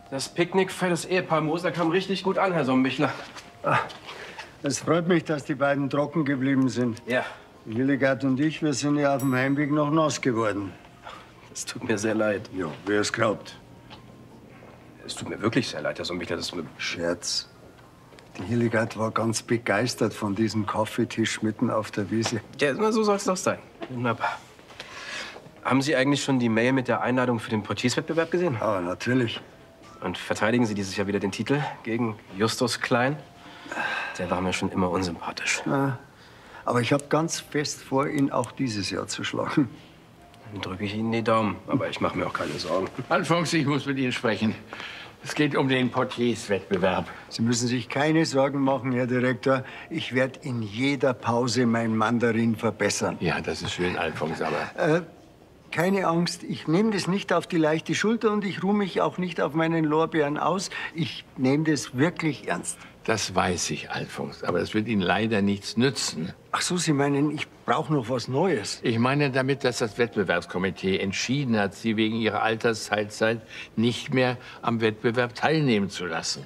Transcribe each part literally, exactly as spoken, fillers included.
Das Picknick für das Ehepaar Moser kam richtig gut an, Herr Sombichler. Ah, es freut mich, dass die beiden trocken geblieben sind. Ja. Hildegard und ich, wir sind ja auf dem Heimweg noch nass geworden. Es tut mir sehr leid. Ja, wer es glaubt. Es tut mir wirklich sehr leid, Herr Sombichler. Das ist mir Scherz. Die Hildegard war ganz begeistert von diesem Kaffeetisch mitten auf der Wiese. Ja, na, so soll es doch sein. Wunderbar. Haben Sie eigentlich schon die Mail mit der Einladung für den Portierswettbewerb gesehen? Ah, natürlich. Und verteidigen Sie dieses Jahr wieder den Titel gegen Justus Klein? Der war mir schon immer unsympathisch. Ja, aber ich habe ganz fest vor, ihn auch dieses Jahr zu schlagen. Dann drücke ich Ihnen die Daumen. Aber ich mache mir auch keine Sorgen. Alfons, ich muss mit Ihnen sprechen. Es geht um den Portierswettbewerb. Sie müssen sich keine Sorgen machen, Herr Direktor. Ich werde in jeder Pause mein Mandarin verbessern. Ja, das ist schön, Alfons, aber... Äh, keine Angst, ich nehme das nicht auf die leichte Schulter und ich ruhe mich auch nicht auf meinen Lorbeeren aus. Ich nehme das wirklich ernst. Das weiß ich, Alfons, aber das wird Ihnen leider nichts nützen. Ach so, Sie meinen, ich brauche noch was Neues? Ich meine damit, dass das Wettbewerbskomitee entschieden hat, Sie wegen Ihrer Altersteilzeit nicht mehr am Wettbewerb teilnehmen zu lassen.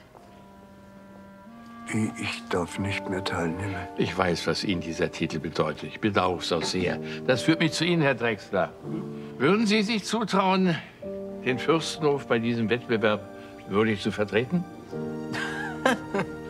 Wie, ich darf nicht mehr teilnehmen? Ich weiß, was Ihnen dieser Titel bedeutet. Ich bedauere es auch sehr. Das führt mich zu Ihnen, Herr Drechsler. Würden Sie sich zutrauen, den Fürstenhof bei diesem Wettbewerb würdig zu vertreten?